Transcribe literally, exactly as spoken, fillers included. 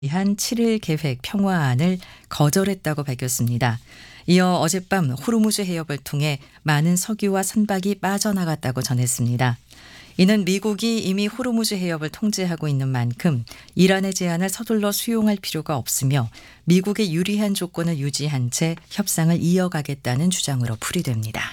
한 칠 일 계획 평화안을 거절했다고 밝혔습니다. 이어 어젯밤 호르무즈 해협을 통해 많은 석유와 선박이 빠져나갔다고 전했습니다. 이는 미국이 이미 호르무즈 해협을 통제하고 있는 만큼 이란의 제안을 서둘러 수용할 필요가 없으며 미국에 유리한 조건을 유지한 채 협상을 이어가겠다는 주장으로 풀이됩니다.